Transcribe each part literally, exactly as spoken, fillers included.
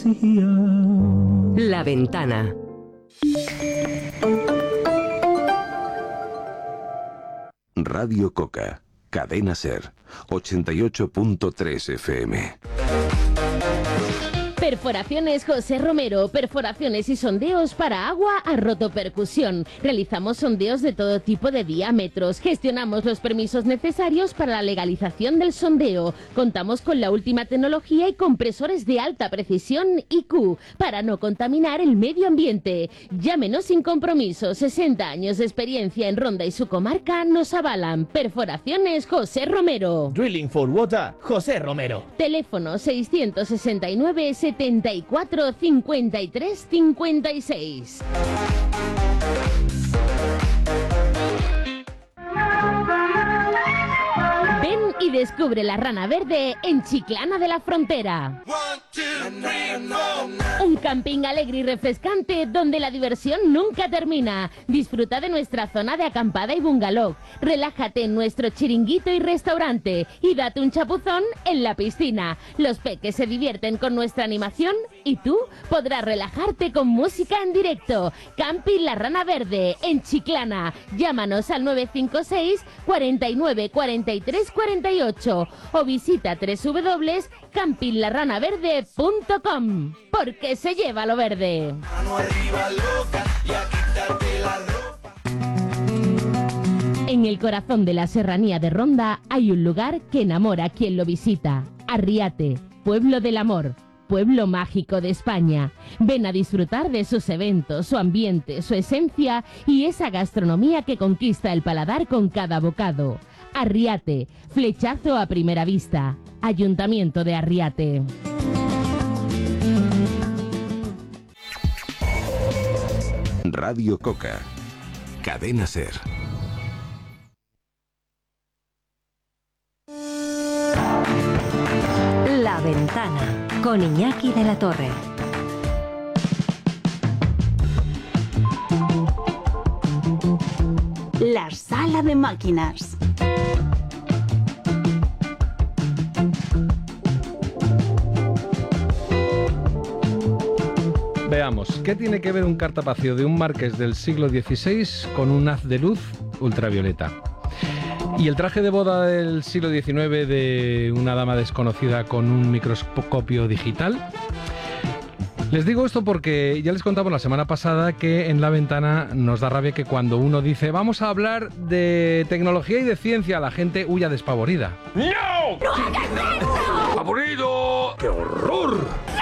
poesía. La Ventana. Radio Coca, Cadena SER, ochenta y ocho punto tres F M. Perforaciones José Romero, perforaciones y sondeos para agua a rotopercusión. Realizamos sondeos de todo tipo de diámetros, gestionamos los permisos necesarios para la legalización del sondeo. Contamos con la última tecnología y compresores de alta precisión I Q para no contaminar el medio ambiente. Llámenos sin compromiso, sesenta años de experiencia en Ronda y su comarca nos avalan. Perforaciones José Romero. Drilling for Water, José Romero. Teléfono seiscientos sesenta y nueve, setenta y cuatro, cincuenta y tres, cincuenta y seis. Ven y descubre la Rana Verde en Chiclana de la Frontera. Un camping alegre y refrescante donde la diversión nunca termina. Disfruta de nuestra zona de acampada y bungalow. Relájate en nuestro chiringuito y restaurante y date un chapuzón en la piscina. Los peques se divierten con nuestra animación y tú podrás relajarte con música en directo. Camping La Rana Verde en Chiclana. Llámanos al nueve cinco seis, cuarenta y nueve, cuarenta y tres, cuarenta y ocho o visita doble u doble u doble u punto camping la rana verde punto com, porque se lleva lo verde. En el corazón de la serranía de Ronda hay un lugar que enamora a quien lo visita. Arriate, pueblo del amor, pueblo mágico de España. Ven a disfrutar de sus eventos, su ambiente, su esencia y esa gastronomía que conquista el paladar con cada bocado. Arriate, flechazo a primera vista. Ayuntamiento de Arriate. Radio Coca, Cadena SER. La Ventana, con Iñaki de la Torre. La sala de máquinas. Veamos, ¿qué tiene que ver un cartapacio de un marqués del siglo dieciséis con un haz de luz ultravioleta? ¿Y el traje de boda del siglo diecinueve de una dama desconocida con un microscopio digital? Les digo esto porque ya les contamos la semana pasada que en La Ventana nos da rabia que cuando uno dice vamos a hablar de tecnología y de ciencia, la gente huya despavorida. ¡No! ¡No hagas eso! ¡Aburrido! ¡Qué horror!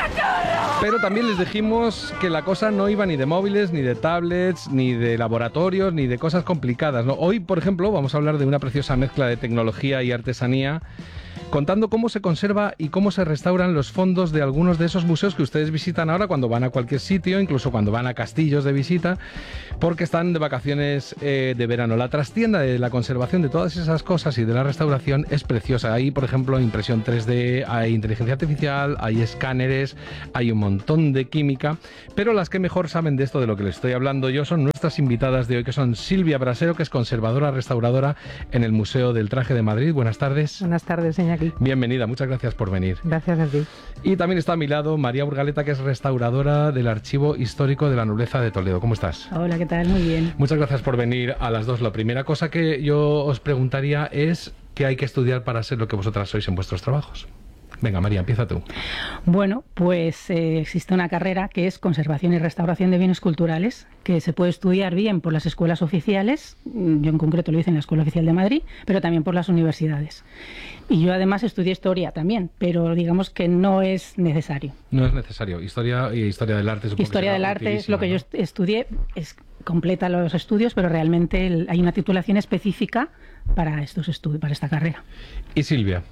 Pero también les dijimos que la cosa no iba ni de móviles, ni de tablets, ni de laboratorios, ni de cosas complicadas, ¿no? Hoy, por ejemplo, vamos a hablar de una preciosa mezcla de tecnología y artesanía, contando cómo se conserva y cómo se restauran los fondos de algunos de esos museos que ustedes visitan ahora cuando van a cualquier sitio, incluso cuando van a castillos de visita, porque están de vacaciones eh, de verano. La trastienda de la conservación de todas esas cosas y de la restauración es preciosa. Hay, por ejemplo, impresión tres D, hay inteligencia artificial, hay escáneres, hay un montón de química, pero las que mejor saben de esto de lo que les estoy hablando yo son nuestras invitadas de hoy, que son Silvia Brasero, que es conservadora restauradora en el Museo del Traje de Madrid. Buenas tardes. Buenas tardes, Iñaki. Bienvenida, muchas gracias por venir. Gracias a ti. Y también está a mi lado María Burgaleta, que es restauradora del Archivo Histórico de la Nobleza de Toledo. ¿Cómo estás? Hola, ¿qué tal? Muy bien. Muchas gracias por venir a las dos. La primera cosa que yo os preguntaría es qué hay que estudiar para ser lo que vosotras sois en vuestros trabajos. Venga, María, empieza tú. Bueno, pues eh, existe una carrera que es Conservación y Restauración de Bienes Culturales, que se puede estudiar bien por las escuelas oficiales, yo en concreto lo hice en la Escuela Oficial de Madrid, pero también por las universidades. Y yo además estudié Historia también, pero digamos que no es necesario. No es necesario. Historia y Historia del Arte. Historia del Arte es lo que ¿no? yo estudié, es completa los estudios, pero realmente el, hay una titulación específica para estos estudios, para esta carrera. ¿Y Silvia?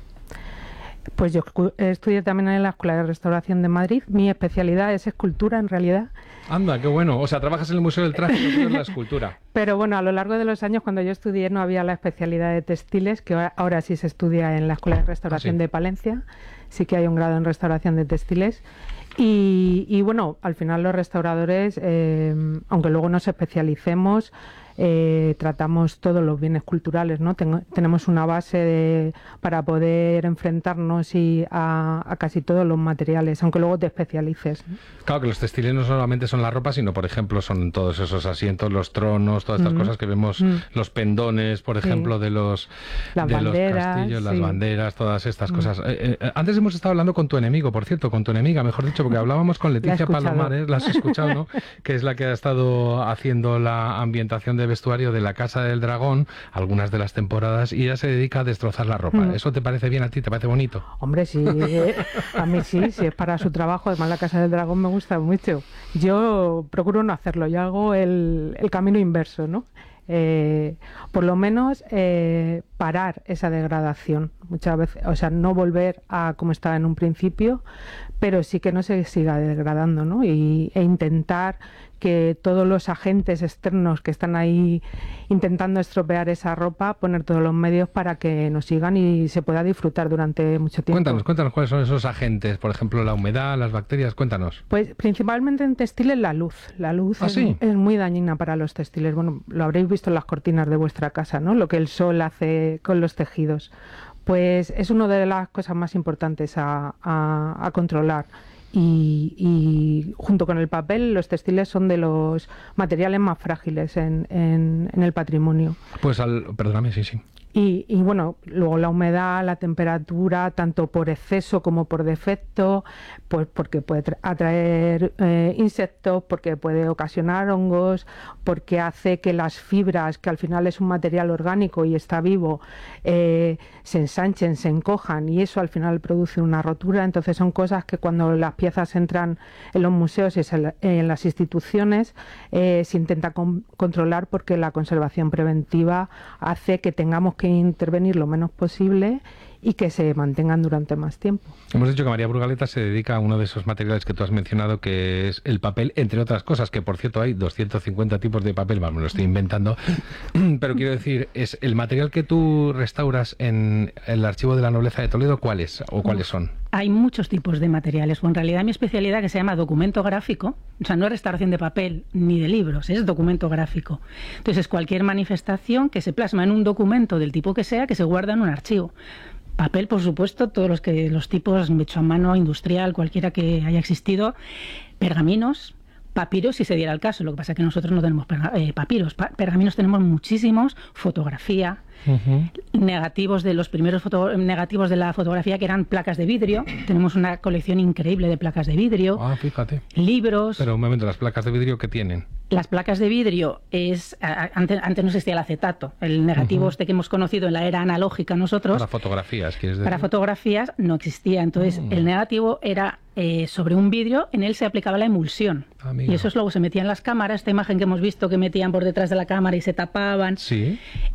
Pues yo estudié también en la Escuela de Restauración de Madrid. Mi especialidad es escultura, en realidad. Anda, qué bueno. O sea, trabajas en el Museo del Traje y en la escultura. Pero bueno, a lo largo de los años, cuando yo estudié, no había la especialidad de textiles, que ahora sí se estudia en la Escuela de Restauración ah, ¿sí? de Palencia. Sí que hay un grado en restauración de textiles. Y, y bueno, al final los restauradores, eh, aunque luego nos especialicemos, eh, tratamos todos los bienes culturales, ¿no? Ten- tenemos una base de, para poder enfrentarnos y a, a casi todos los materiales, aunque luego te especialices, ¿no? Claro que los textiles no solamente son la ropa, sino, por ejemplo, son todos esos asientos, los tronos, todas estas Mm. cosas que vemos, Mm. los pendones, por ejemplo, Sí. de los, Las de los banderas, castillos, las sí. banderas, todas estas Mm. cosas. Eh, eh, antes hemos estado hablando con tu enemigo, por cierto, con tu enemiga, mejor dicho, porque hablábamos con La he Leticia escuchado. Palomares, la has escuchado, ¿no? Que es la que ha estado haciendo la ambientación de vestuario de La Casa del Dragón, algunas de las temporadas, y ella se dedica a destrozar la ropa. Mm. ¿Eso te parece bien a ti? ¿Te parece bonito? Hombre, sí, eh, a mí sí, si es para su trabajo, además La Casa del Dragón me gusta mucho. Yo procuro no hacerlo, yo hago el, el camino inverso, ¿no? Eh, por lo menos eh, parar esa degradación muchas veces, o sea, no volver a como estaba en un principio, pero sí que no se siga degradando, ¿no? Y, e intentar que todos los agentes externos que están ahí intentando estropear esa ropa, poner todos los medios para que nos sigan y se pueda disfrutar durante mucho tiempo. Cuéntanos, cuéntanos cuáles son esos agentes, por ejemplo, la humedad, las bacterias, cuéntanos. Pues principalmente en textiles la luz. La luz ¿Ah, es, sí? es muy dañina para los textiles. Bueno, lo habréis visto en las cortinas de vuestra casa, ¿no? Lo que el sol hace con los tejidos. Pues es una de las cosas más importantes a, a, a controlar. Y, y junto con el papel, los textiles son de los materiales más frágiles en, en, en el patrimonio. Pues al... Perdóname, sí, sí. Y, y bueno, luego la humedad, la temperatura, tanto por exceso como por defecto, pues porque puede tra- atraer eh, insectos, porque puede ocasionar hongos, porque hace que las fibras, que al final es un material orgánico y está vivo, eh, se ensanchen, se encojan y eso al final produce una rotura. Entonces son cosas que cuando las piezas entran en los museos y se- en las instituciones eh, se intenta con- controlar porque la conservación preventiva hace que tengamos que intervenir lo menos posible y que se mantengan durante más tiempo. Hemos dicho que María Burgaleta se dedica a uno de esos materiales que tú has mencionado, que es el papel, entre otras cosas, que por cierto hay doscientos cincuenta tipos de papel, vamos, me lo estoy inventando, pero quiero decir, es el material que tú restauras en el Archivo de la Nobleza de Toledo, ¿cuál es o cuáles son? Hay muchos tipos de materiales, o en realidad mi especialidad, que se llama documento gráfico, o sea, no es restauración de papel ni de libros, es documento gráfico. Entonces, cualquier manifestación que se plasma en un documento del tipo que sea, que se guarda en un archivo. Papel, por supuesto, todos los que los tipos hecho a mano, industrial, cualquiera que haya existido, pergaminos, papiros si se diera el caso. Lo que pasa es que nosotros no tenemos perga- eh, papiros, Pa- pergaminos tenemos muchísimos, fotografía, Uh-huh. negativos de los primeros foto- negativos de la fotografía, que eran placas de vidrio. Tenemos una colección increíble de placas de vidrio, Ah, fíjate. libros. Pero un momento, ¿las placas de vidrio qué tienen? Las placas de vidrio es a- a- antes, antes no existía el acetato, el negativo Ujú. este que hemos conocido en la era analógica nosotros. Para fotografías, ¿quieres decir? Para fotografías no existía. Entonces, Mm. el negativo era eh, sobre un vidrio, en él se aplicaba la emulsión. Amigo. Y eso es luego se metía en las cámaras, esta imagen que hemos visto que metían por detrás de la cámara y se tapaban. Sí.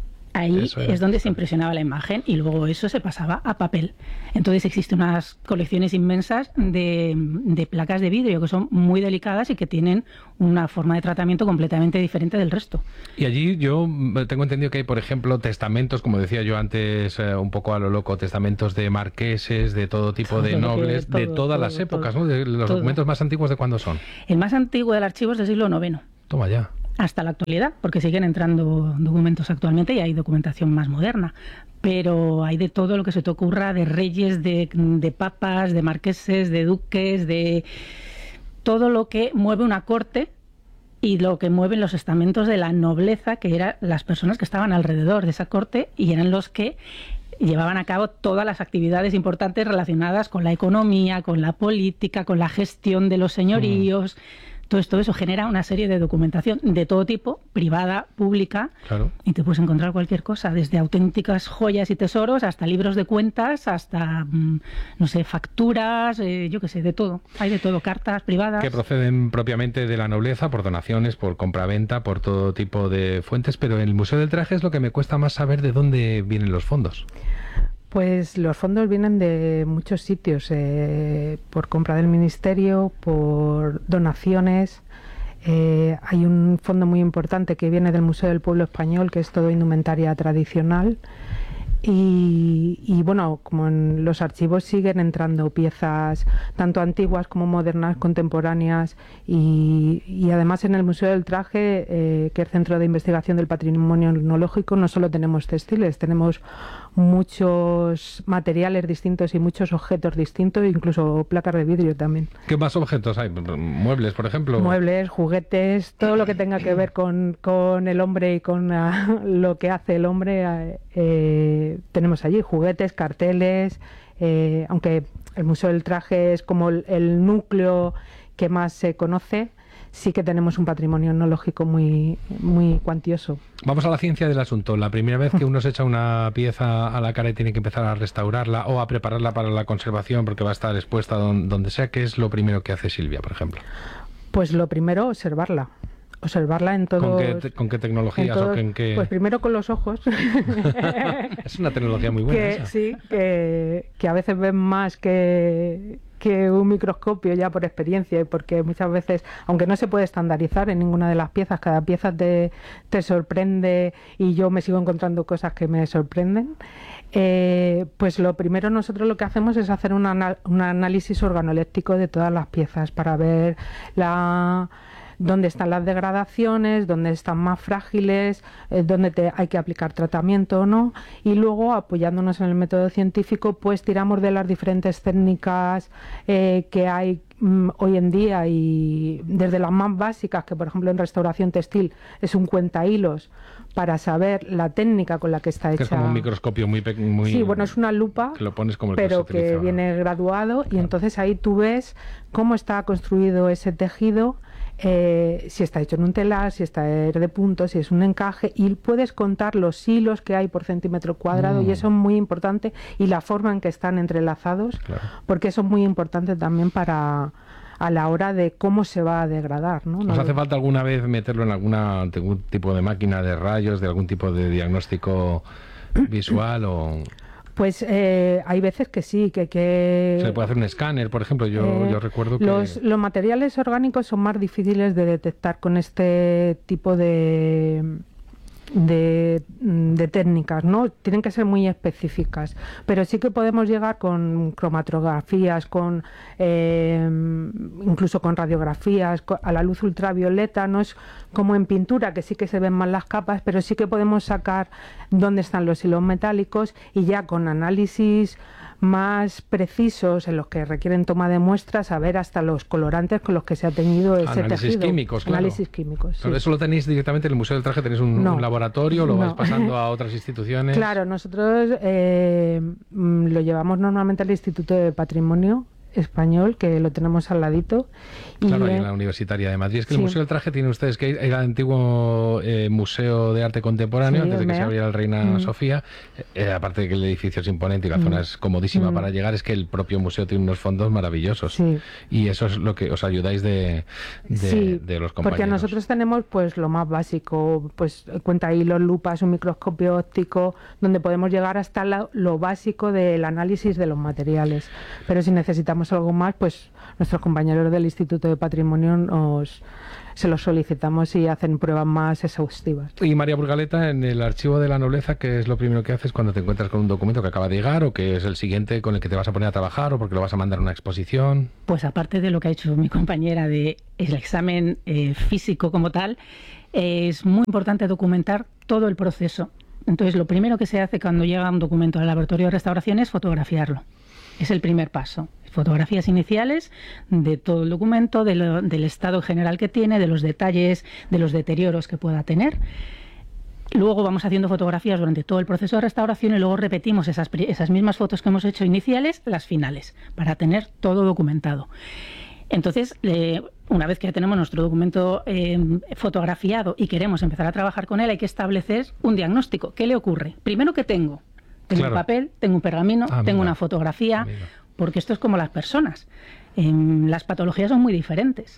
Ahí Eso era. es donde se impresionaba la imagen y luego eso se pasaba a papel. Entonces existen unas colecciones inmensas de, de placas de vidrio que son muy delicadas y que tienen una forma de tratamiento completamente diferente del resto. Y allí yo mm, tengo entendido que hay, por ejemplo, testamentos, como decía yo antes, eh, un poco a lo loco, testamentos de marqueses, de todo tipo de Todo lo que- nobles, de todo, todas todo, las épocas, todo. ¿no? De los Todo. documentos más antiguos, ¿de cuándo son? El más antiguo del archivo es del siglo noveno. Toma ya. Hasta la actualidad, porque siguen entrando documentos actualmente y hay documentación más moderna. Pero hay de todo lo que se te ocurra, de reyes, de, de papas, de marqueses, de duques, de todo lo que mueve una corte y lo que mueven los estamentos de la nobleza, que eran las personas que estaban alrededor de esa corte y eran los que llevaban a cabo todas las actividades importantes relacionadas con la economía, con la política, con la gestión de los señoríos. Todo esto eso genera una serie de documentación de todo tipo, privada, pública, Claro. y te puedes encontrar cualquier cosa, desde auténticas joyas y tesoros hasta libros de cuentas, hasta, mm, no sé, facturas, eh, yo qué sé, de todo. Hay de todo, cartas privadas. Que proceden propiamente de la nobleza, por donaciones, por compraventa, por todo tipo de fuentes, pero en el Museo del Traje es lo que me cuesta más saber de dónde vienen los fondos. Pues los fondos vienen de muchos sitios, eh, por compra del ministerio, por donaciones. Eh, hay un fondo muy importante que viene del Museo del Pueblo Español, que es todo indumentaria tradicional. Y, y bueno, como en los archivos siguen entrando piezas tanto antiguas como modernas, contemporáneas, y, y además en el Museo del Traje, eh, que es Centro de Investigación del Patrimonio Etnológico, no solo tenemos textiles, tenemos muchos materiales distintos y muchos objetos distintos, incluso placas de vidrio también. ¿Qué más objetos hay? ¿Muebles, por ejemplo? Muebles, juguetes, todo lo que tenga que ver con, con el hombre y con uh, lo que hace el hombre, eh, tenemos allí juguetes, carteles, eh, aunque el Museo del Traje es como el, el núcleo que más se conoce, sí que tenemos un patrimonio etnológico muy, muy cuantioso. Vamos a la ciencia del asunto. La primera vez que uno se echa una pieza a la cara y tiene que empezar a restaurarla o a prepararla para la conservación porque va a estar expuesta don, donde sea, ¿qué es lo primero que hace Silvia, por ejemplo? Pues lo primero, observarla. Observarla en todo. ¿Con qué, te, ¿Con qué tecnologías? Todos, o en qué... Pues primero con los ojos. Es una tecnología muy buena. Que, esa. Sí, que, que a veces ven más que, que un microscopio ya por experiencia, y porque muchas veces, aunque no se puede estandarizar en ninguna de las piezas, cada pieza te, te sorprende y yo me sigo encontrando cosas que me sorprenden. Eh, pues lo primero nosotros lo que hacemos es hacer un, anal- un análisis organoléptico de todas las piezas para ver la... dónde están las degradaciones, dónde están más frágiles, eh, dónde te hay que aplicar tratamiento o no, y luego apoyándonos en el método científico pues tiramos de las diferentes técnicas eh, que hay mm, hoy en día, y desde las más básicas, que por ejemplo en restauración textil es un cuentahilos para saber la técnica con la que está hecha. Que es como un microscopio muy pequeño. Muy... Sí, bueno, es una lupa, que lo pones como el pero que, que, que viene graduado, claro. Y entonces ahí tú ves cómo está construido ese tejido, eh, si está hecho en un telar, si está de punto, si es un encaje, y puedes contar los hilos que hay por centímetro cuadrado, mm. y eso es muy importante, y la forma en que están entrelazados, claro. Porque eso es muy importante también para... a la hora de cómo se va a degradar, ¿no? ¿Os hace falta alguna vez meterlo en alguna algún tipo de máquina de rayos, de algún tipo de diagnóstico visual o...? Pues eh, hay veces que sí, que... que ¿se puede hacer un escáner, por ejemplo? Yo, eh, yo recuerdo que... Los, los materiales orgánicos son más difíciles de detectar con este tipo de... De, de técnicas, ¿no? Tienen que ser muy específicas, pero sí que podemos llegar con cromatografías, con eh, incluso con radiografías, a la luz ultravioleta. No es como en pintura, que sí que se ven más las capas, pero sí que podemos sacar dónde están los hilos metálicos, y ya con análisis más precisos en los que requieren toma de muestras, a ver hasta los colorantes con los que se ha teñido ese análisis tejido. Químicos, claro. Análisis químicos, claro, sí. ¿Eso lo tenéis directamente en el Museo del Traje? ¿Tenéis un, no, un laboratorio? ¿Lo no. vais pasando a otras instituciones? Claro, nosotros eh, lo llevamos normalmente al Instituto de Patrimonio Español, que lo tenemos al ladito. Y claro, ahí eh, en la Universitaria de Madrid. Es que sí. el Museo del Traje tiene ustedes que ir al antiguo eh, Museo de Arte Contemporáneo, sí, antes de que se abriera el Reina mm. Sofía. Eh, aparte de que el edificio es imponente y la mm. zona es comodísima mm. para llegar, es que el propio museo tiene unos fondos maravillosos. Sí. Y eso es lo que os ayudáis de, de, sí, de los compañeros. Porque nosotros tenemos pues lo más básico, pues cuenta hilos, lupas, un microscopio óptico, donde podemos llegar hasta la, lo básico del análisis de los materiales. Pero si necesitamos algo más, pues nuestros compañeros del Instituto de Patrimonio nos, se los solicitamos y hacen pruebas más exhaustivas. Y María Burgaleta, en el Archivo de la Nobleza, ¿qué es lo primero que haces cuando te encuentras con un documento que acaba de llegar, o que es el siguiente con el que te vas a poner a trabajar, o porque lo vas a mandar a una exposición? Pues aparte de lo que ha hecho mi compañera de el examen eh, físico como tal, eh, es muy importante documentar todo el proceso. Entonces, lo primero que se hace cuando llega un documento al laboratorio de restauración es fotografiarlo. Es el primer paso. Fotografías iniciales de todo el documento, de lo, del estado general que tiene, de los detalles, de los deterioros que pueda tener. Luego vamos haciendo fotografías durante todo el proceso de restauración y luego repetimos esas, esas mismas fotos que hemos hecho iniciales, las finales, para tener todo documentado. Entonces, eh, una vez que tenemos nuestro documento eh, fotografiado y queremos empezar a trabajar con él, hay que establecer un diagnóstico. ¿Qué le ocurre? Primero, ¿qué tengo? Tengo claro. un papel, tengo un pergamino, ah, tengo mira. una fotografía, mira. porque esto es como las personas. Eh, las patologías son muy diferentes.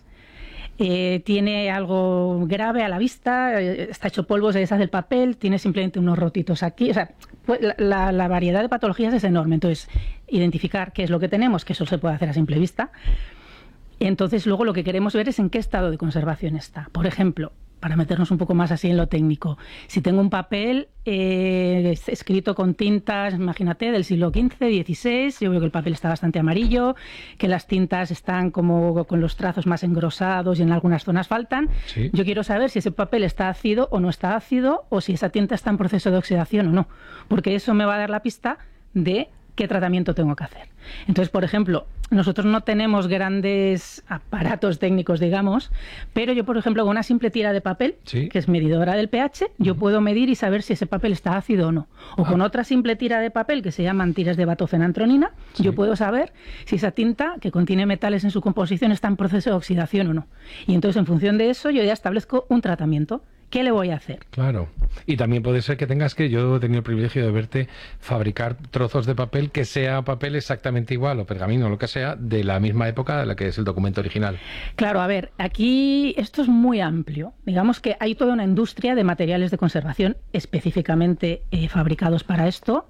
Eh, tiene algo grave a la vista, eh, está hecho polvo, se deshace el papel, tiene simplemente unos rotitos aquí. O sea, pues la, la, la variedad de patologías es enorme. Entonces, identificar qué es lo que tenemos, que eso se puede hacer a simple vista. Entonces, luego lo que queremos ver es en qué estado de conservación está. Por ejemplo, para meternos un poco más así en lo técnico. Si tengo un papel eh, escrito con tintas, imagínate, del siglo quince, dieciséis, yo veo que el papel está bastante amarillo, que las tintas están como con los trazos más engrosados y en algunas zonas faltan. Sí. Yo quiero saber si ese papel está ácido o no está ácido, o si esa tinta está en proceso de oxidación o no, porque eso me va a dar la pista de qué tratamiento tengo que hacer. Entonces, por ejemplo, nosotros no tenemos grandes aparatos técnicos, digamos, pero yo, por ejemplo, con una simple tira de papel, ¿sí?, que es medidora del pH, yo uh-huh. puedo medir y saber si ese papel está ácido o no. O ah. con otra simple tira de papel, que se llaman tiras de batofenantronina, sí. yo puedo saber si esa tinta, que contiene metales en su composición, está en proceso de oxidación o no. Y entonces, en función de eso, yo ya establezco un tratamiento. ¿Qué le voy a hacer? Claro. Y también puede ser que tengas que, yo he tenido el privilegio de verte fabricar trozos de papel que sea papel exactamente igual, o pergamino, o lo que sea, de la misma época de la que es el documento original. Claro, a ver, aquí esto es muy amplio. Digamos que hay toda una industria de materiales de conservación específicamente eh, fabricados para esto,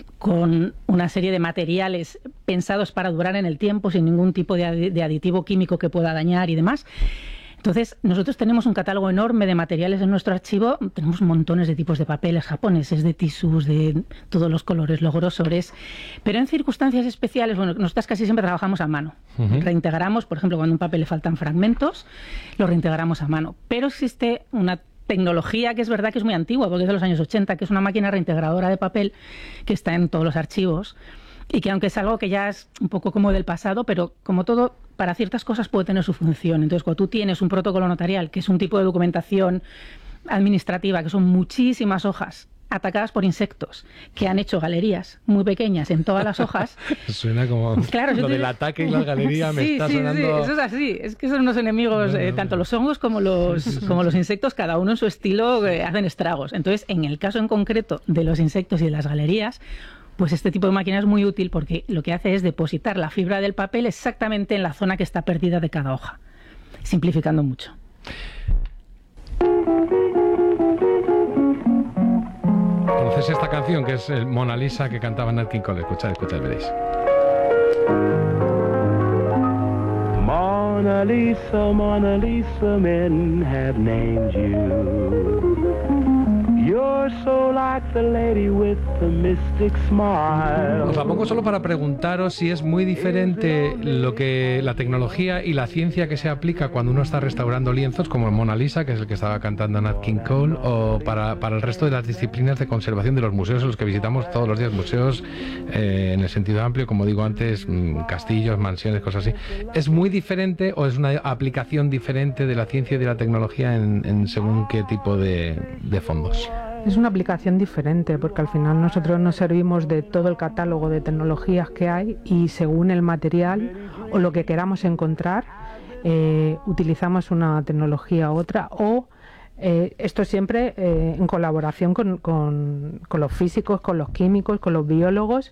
con una serie de materiales pensados para durar en el tiempo, sin ningún tipo de, adi- de aditivo químico que pueda dañar y demás. Entonces, nosotros tenemos un catálogo enorme de materiales en nuestro archivo, tenemos montones de tipos de papeles japoneses, de tisús, de todos los colores, los grosores, pero en circunstancias especiales, bueno, nosotros casi siempre trabajamos a mano. Uh-huh. Reintegramos, por ejemplo, cuando a un papel le faltan fragmentos, lo reintegramos a mano. Pero existe una tecnología que es verdad que es muy antigua, porque es de los años ochenta, que es una máquina reintegradora de papel que está en todos los archivos, y que aunque es algo que ya es un poco como del pasado, pero como todo, para ciertas cosas puede tener su función. Entonces, cuando tú tienes un protocolo notarial, que es un tipo de documentación administrativa, que son muchísimas hojas atacadas por insectos, que han hecho galerías muy pequeñas en todas las hojas. Suena como claro, lo te... del ataque y la galería me sí, está sí, sonando... Sí, eso es así. Es que son unos enemigos, eh, tanto los hongos como los, sí, sí, sí, como los insectos, cada uno en su estilo, eh, hacen estragos. Entonces, en el caso en concreto de los insectos y de las galerías, pues este tipo de máquina es muy útil porque lo que hace es depositar la fibra del papel exactamente en la zona que está perdida de cada hoja, simplificando mucho. Entonces esta canción, que es el Mona Lisa, que cantaba Nat King Cole, escuchad, escuchad, veréis. Mona Lisa, Mona Lisa, men have named you. You're so like the lady with the mystic smile. Os la pongo solo para preguntaros si es muy diferente lo que la tecnología y la ciencia que se aplica cuando uno está restaurando lienzos, como en Mona Lisa, que es el que estaba cantando Nat King Cole, o para, para el resto de las disciplinas de conservación de los museos en los que visitamos todos los días, museos eh, en el sentido amplio, como digo antes, castillos, mansiones, cosas así. ¿Es muy diferente o es una aplicación diferente de la ciencia y de la tecnología en, en según qué tipo de, de fondos? Es una aplicación diferente porque al final nosotros nos servimos de todo el catálogo de tecnologías que hay y según el material o lo que queramos encontrar, eh, utilizamos una tecnología u otra o eh, esto siempre eh, en colaboración con, con, con los físicos, con los químicos, con los biólogos,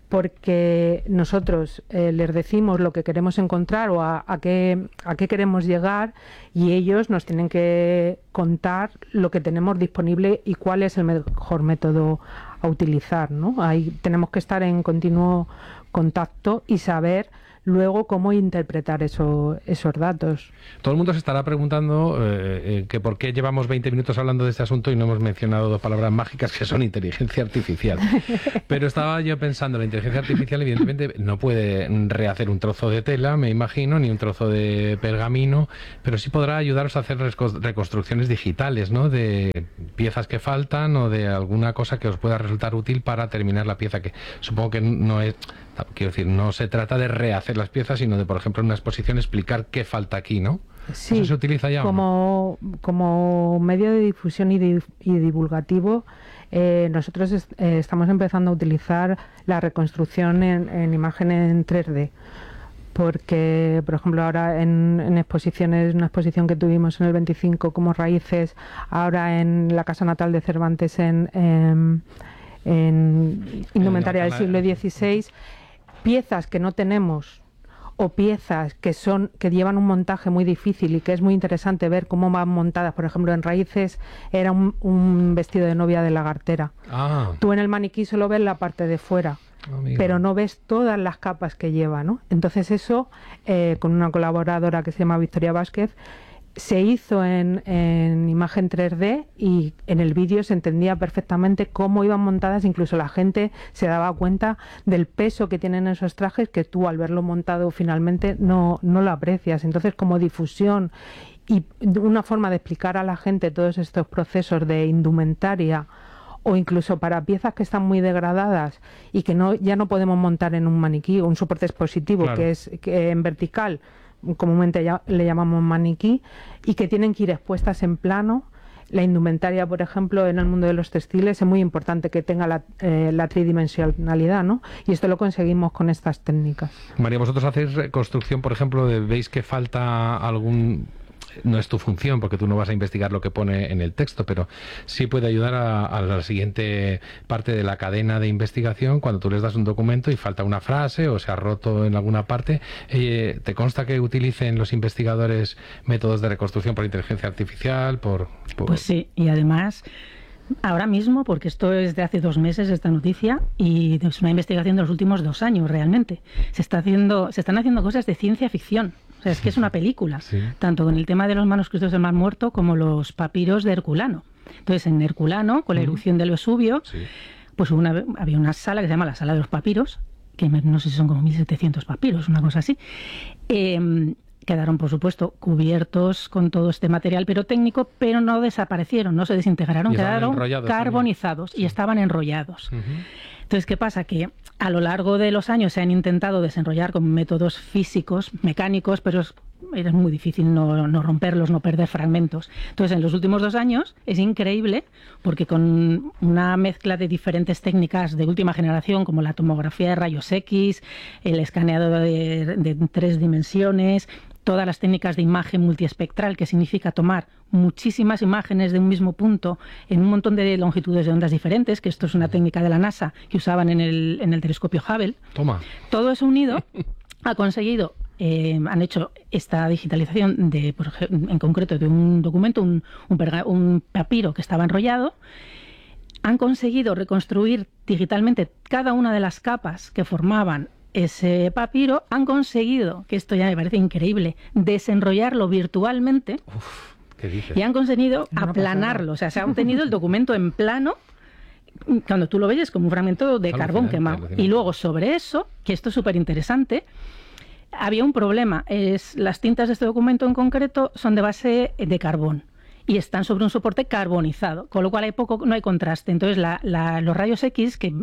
porque nosotros eh, les decimos lo que queremos encontrar o a, a, qué, a qué queremos llegar y ellos nos tienen que contar lo que tenemos disponible y cuál es el mejor método a utilizar, ¿no? Ahí tenemos que estar en continuo contacto y saber luego cómo interpretar eso, esos datos. Todo el mundo se estará preguntando eh, eh, que por qué llevamos veinte minutos hablando de este asunto y no hemos mencionado dos palabras mágicas que son inteligencia artificial. Pero estaba yo pensando, la inteligencia artificial evidentemente no puede rehacer un trozo de tela, me imagino, ni un trozo de pergamino, pero sí podrá ayudaros a hacer reconstrucciones digitales, ¿no? De piezas que faltan o de alguna cosa que os pueda resultar útil para terminar la pieza, que supongo que no es... Quiero decir, no se trata de rehacer las piezas, sino de, por ejemplo, en una exposición explicar qué falta aquí, ¿no? Sí, ¿eso se utiliza ya? Como, ¿no? como medio de difusión y, de, y divulgativo, eh, nosotros est eh, estamos empezando a utilizar la reconstrucción en, en imagen en tres D. Porque, por ejemplo, ahora en, en exposiciones, una exposición que tuvimos en el veinticinco como Raíces, ahora en la Casa Natal de Cervantes en, en, en Indumentaria del siglo dieciséis, piezas que no tenemos o piezas que son que llevan un montaje muy difícil y que es muy interesante ver cómo van montadas. Por ejemplo, en Raíces era un, un vestido de novia de lagartera. Ah. Tú en el maniquí solo ves la parte de fuera, amigo, pero no ves todas las capas que lleva, ¿no? Entonces eso, eh, con una colaboradora que se llama Victoria Vázquez, se hizo en, en imagen tres D y en el vídeo se entendía perfectamente cómo iban montadas, incluso la gente se daba cuenta del peso que tienen esos trajes que tú al verlo montado finalmente no, no lo aprecias. Entonces, como difusión y una forma de explicar a la gente todos estos procesos de indumentaria, o incluso para piezas que están muy degradadas y que no ya no podemos montar en un maniquí o un soporte expositivo, claro, que es que en vertical, comúnmente ya le llamamos maniquí, y que tienen que ir expuestas en plano. La indumentaria, por ejemplo, en el mundo de los textiles es muy importante que tenga la, eh, la tridimensionalidad, ¿no? Y esto lo conseguimos con estas técnicas. María, vosotros hacéis reconstrucción, por ejemplo, de, veis que falta algún... No es tu función, porque tú no vas a investigar lo que pone en el texto, pero sí puede ayudar a, a la siguiente parte de la cadena de investigación. Cuando tú les das un documento y falta una frase o se ha roto en alguna parte, eh, ¿te consta que utilicen los investigadores métodos de reconstrucción por inteligencia artificial? Por, por... Pues sí, y además... Ahora mismo, porque esto es de hace dos meses, esta noticia, y es una investigación de los últimos dos años realmente. Se está haciendo, se están haciendo cosas de ciencia ficción. O sea, es que es una película, sí, tanto con el tema de los manuscritos del Mar Muerto como los papiros de Herculano. Entonces, en Herculano, con la erupción del Vesubio, sí, pues una, había una sala que se llama la Sala de los Papiros, que no sé si son como mil setecientos papiros, una cosa así. Eh, Quedaron, por supuesto, cubiertos con todo este material pirotécnico, pero no desaparecieron, no se desintegraron, quedaron carbonizados también, y estaban enrollados. Uh-huh. Entonces, ¿qué pasa? Que a lo largo de los años se han intentado desenrollar con métodos físicos, mecánicos, pero es, es muy difícil no, no romperlos, no perder fragmentos. Entonces, en los últimos dos años es increíble, porque con una mezcla de diferentes técnicas de última generación, como la tomografía de rayos X, el escaneado de, de tres dimensiones, todas las técnicas de imagen multiespectral, que significa tomar muchísimas imágenes de un mismo punto en un montón de longitudes de ondas diferentes, que esto es una técnica de la NASA que usaban en el, en el telescopio Hubble. Toma. Todo eso unido ha conseguido, eh, han hecho esta digitalización de, por ejemplo, en concreto de un documento, un, un, perga, un papiro que estaba enrollado. Han conseguido reconstruir digitalmente cada una de las capas que formaban ese papiro, han conseguido, que esto ya me parece increíble, desenrollarlo virtualmente. Uf, ¿qué dices? Y han conseguido no, aplanarlo, no o sea, se ha obtenido el documento en plano. Cuando tú lo ves es como un fragmento de carbón quemado. Alucinante. Y luego sobre eso, que esto es súper interesante, había un problema. Es, las tintas de este documento en concreto son de base de carbón y están sobre un soporte carbonizado, con lo cual hay poco, no hay contraste. Entonces la, la, los rayos X, que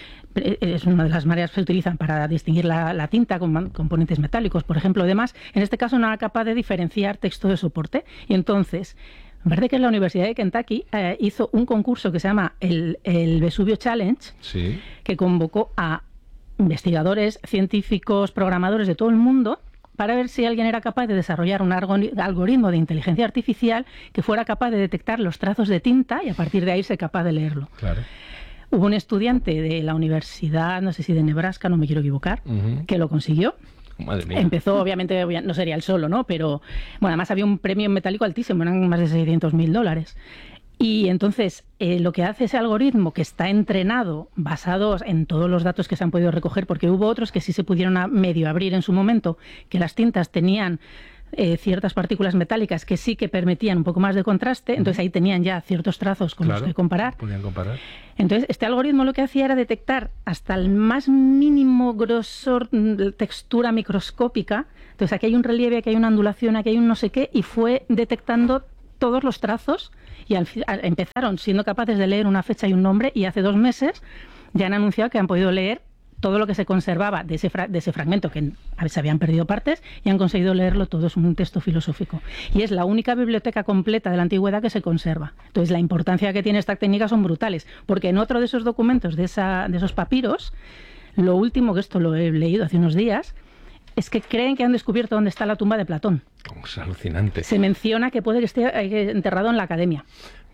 es una de las maneras que se utilizan para distinguir la, la tinta con componentes metálicos, por ejemplo, demás, en este caso no era capaz de diferenciar texto de soporte. Y entonces, me parece que la Universidad de Kentucky eh, hizo un concurso que se llama el, el Vesubio Challenge, sí, que convocó a investigadores, científicos, programadores de todo el mundo para ver si alguien era capaz de desarrollar un algoritmo de inteligencia artificial que fuera capaz de detectar los trazos de tinta y a partir de ahí ser capaz de leerlo. Claro. Hubo un estudiante de la universidad, no sé si de Nebraska, no me quiero equivocar, uh-huh, que lo consiguió. Madre mía. Empezó, obviamente, no sería el solo, ¿no? Pero, bueno, además había un premio metálico altísimo, eran más de seiscientos mil dólares. Y entonces, eh, lo que hace ese algoritmo, que está entrenado, basado en todos los datos que se han podido recoger, porque hubo otros que sí se pudieron a medio abrir en su momento, que las tintas tenían Eh, ciertas partículas metálicas que sí que permitían un poco más de contraste, entonces ahí tenían ya ciertos trazos con claro, los que comparar. Podían comparar. Entonces, este algoritmo lo que hacía era detectar hasta el más mínimo grosor, textura microscópica. Entonces, aquí hay un relieve, aquí hay una ondulación, aquí hay un no sé qué, y fue detectando todos los trazos y al, al, empezaron siendo capaces de leer una fecha y un nombre, y hace dos meses ya han anunciado que han podido leer todo lo que se conservaba de ese, fra de ese fragmento, que se habían perdido partes, y han conseguido leerlo todo. Es un texto filosófico. Y es la única biblioteca completa de la antigüedad que se conserva. Entonces, la importancia que tiene esta técnica son brutales, porque en otro de esos documentos, de, esa, de esos papiros, lo último, que esto lo he leído hace unos días, es que creen que han descubierto dónde está la tumba de Platón. Oh, es alucinante. Se menciona que puede que esté enterrado en la academia.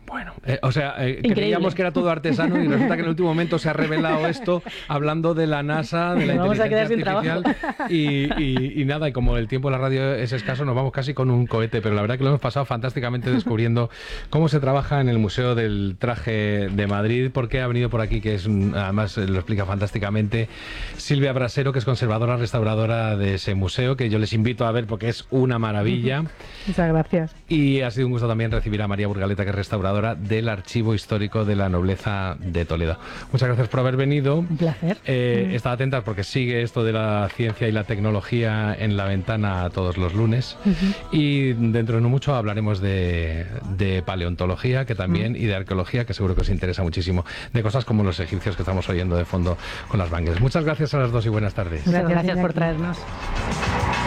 Bueno, eh, o sea, eh, creíamos que era todo artesano y resulta que en el último momento se ha revelado esto hablando de la NASA, de la nos vamos a quedar sin inteligencia trabajo. artificial y, y, y nada, y como el tiempo de la radio es escaso, nos vamos casi con un cohete, pero la verdad que lo hemos pasado fantásticamente descubriendo cómo se trabaja en el Museo del Traje de Madrid, porque ha venido por aquí, que es un, además lo explica fantásticamente, Silvia Brasero, que es conservadora, restauradora de ese museo, que yo les invito a ver porque es una maravilla. Muchas gracias. Y ha sido un gusto también recibir a María Burgaleta, que es restauradora del Archivo Histórico de la Nobleza de Toledo. Muchas gracias por haber venido. Un placer. Eh, estad atentas porque sigue esto de la ciencia y la tecnología en La Ventana todos los lunes. Uh-huh. Y dentro de no mucho hablaremos de, de paleontología, que también, uh-huh. y de arqueología, que seguro que os interesa muchísimo, de cosas como los egipcios que estamos oyendo de fondo con las Bangles. Muchas gracias a las dos y buenas tardes. Muchas gracias por traernos.